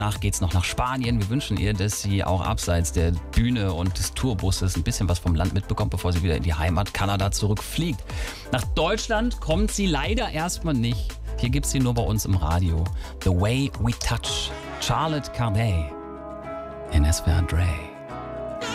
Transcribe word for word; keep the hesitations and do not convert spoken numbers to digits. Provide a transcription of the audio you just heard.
Danach geht's noch nach Spanien. Wir wünschen ihr, dass sie auch abseits der Bühne und des Tourbusses ein bisschen was vom Land mitbekommt, bevor sie wieder in die Heimat Kanada zurückfliegt. Nach Deutschland kommt sie leider erstmal nicht. Hier gibt's sie nur bei uns im Radio. The Way We Touch. Charlotte Cardet in S W R Dre.